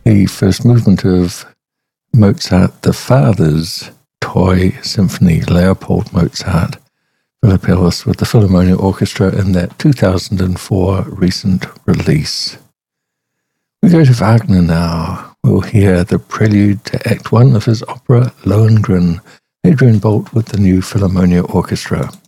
the first movement of Mozart the Father's Toy Symphony, Leopold Mozart, Philopoulos with the Philharmonia Orchestra in that 2004 recent release. We go to Wagner now. We'll hear the prelude to Act 1 of his opera Lohengrin, Adrian Bolt with the New Philharmonia Orchestra.